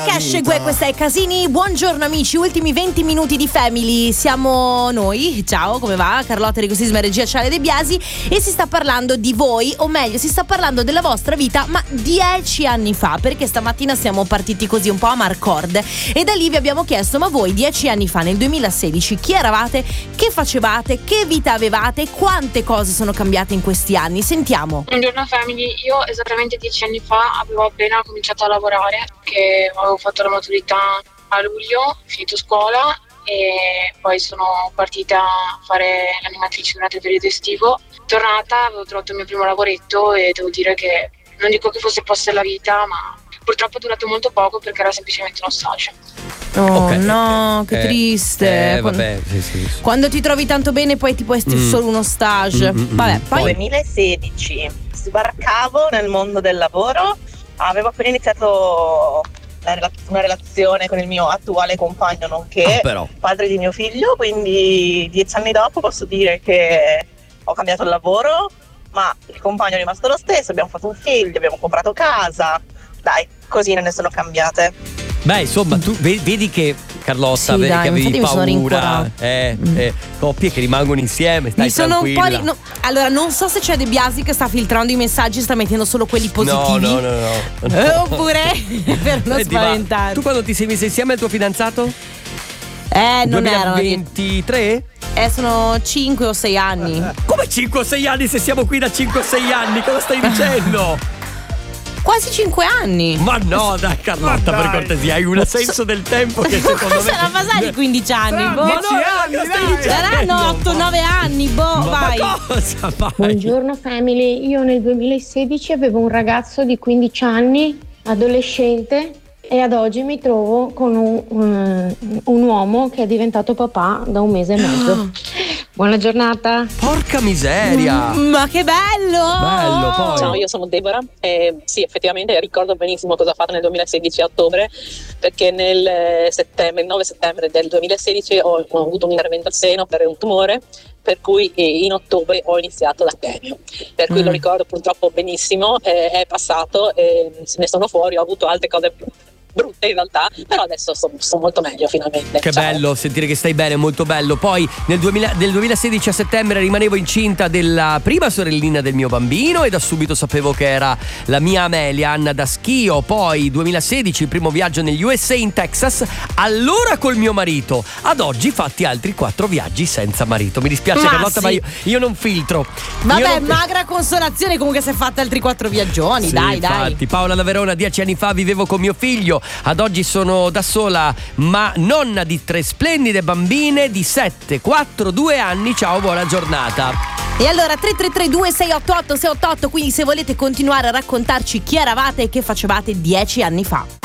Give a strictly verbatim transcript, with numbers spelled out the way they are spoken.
Cash Gue, questa è Casini. Buongiorno amici, ultimi venti minuti di Family. Siamo noi, ciao, come va? Carlotta Enrico Sisma e regia Ciale De Biasi. E si sta parlando di voi, o meglio si sta parlando della vostra vita, ma dieci anni fa, perché stamattina siamo partiti così un po' a Marcord. E da lì vi abbiamo chiesto: ma voi dieci anni fa, nel duemilasedici, chi eravate? Che facevate? Che vita avevate? Quante cose sono cambiate in questi anni? Sentiamo. Buongiorno Family, io esattamente dieci anni fa avevo appena cominciato a lavorare, che avevo fatto la maturità a luglio, finito scuola e poi sono partita a fare l'animatrice durante il periodo estivo. Tornata, avevo trovato il mio primo lavoretto e devo dire che non dico che fosse posto della vita, ma purtroppo è durato molto poco perché era semplicemente uno stage. Oh Okay, no, okay. che Eh, triste. eh, vabbè, sì, sì, sì. Quando ti trovi tanto bene poi ti può essere Mm. solo uno stage. Mm, mm, mm. Vabbè, poi duemilasedici sbarcavo nel mondo del lavoro, avevo appena iniziato la rela- una relazione con il mio attuale compagno nonché Ah, però. padre di mio figlio, quindi dieci anni dopo posso dire che ho cambiato il lavoro, ma il compagno è rimasto lo stesso, abbiamo fatto un figlio, abbiamo comprato casa, dai, cosine ne sono cambiate. Beh, insomma, tu ve- vedi che Carlotta, Sì, vedi dai, che avevi infatti mi sono paura, rincuorata. eh, Mm. eh, coppie che rimangono insieme, stai mi sono un tranquilla. po' ri- no, allora non so se c'è De Biasi che sta filtrando i messaggi, sta mettendo solo quelli positivi. No, no, no, no. Eh, oppure per non Senti, ma spaventare. tu quando ti sei messa insieme al tuo fidanzato? Eh, non erano di- duemilaventitré? Eh, sono cinque o sei anni. Come cinque o sei anni se siamo qui da cinque o sei anni? Cosa stai dicendo? Quasi cinque anni. Ma no, dai Carlotta, Ma per dai. cortesia, hai un senso del tempo che secondo me... Saranno passati quindici anni, boh. Ma no, cosa stai dicendo? Saranno otto nove anni, boh, Ma, vai. ma cosa vai? Buongiorno Family, io nel duemilasedici avevo un ragazzo di quindici anni, adolescente, e ad oggi mi trovo con un, un, un uomo che è diventato papà da un mese e mezzo. Buona giornata. Porca miseria. Ma che bello! Bello, poi. Ciao, io sono Deborah e sì, effettivamente ricordo benissimo cosa ho fatto nel duemilasedici a ottobre, perché nel eh, settembre, il nove settembre del duemilasedici ho, ho avuto un intervento al seno per un tumore, per cui eh, in ottobre ho iniziato la chemio, per cui Mm. lo ricordo purtroppo benissimo, eh, è passato e ne sono fuori, ho avuto altre cose brutte in realtà, però adesso sto, sto molto meglio finalmente. Che Ciao. bello sentire che stai bene, molto bello. Poi nel duemila del duemilasedici a settembre rimanevo incinta della prima sorellina del mio bambino e da subito sapevo che era la mia Amelia, Anna da Schio. Poi duemilasedici il primo viaggio negli U S A in Texas, allora col mio marito. Ad oggi fatti altri quattro viaggi senza marito. Mi dispiace Ma Carlotta, sì. ma io, io non filtro. Vabbè, Io non- magra consolazione, comunque si è fatta altri quattro viaggioni, Sì, dai, dai. infatti. Paola da Verona, dieci anni fa vivevo con mio figlio, ad oggi sono da sola, ma nonna di tre splendide bambine di sette, quattro, due anni. Ciao, buona giornata. E allora tre tre tre due sei otto otto sei otto otto, quindi se volete continuare a raccontarci chi eravate e che facevate dieci anni fa.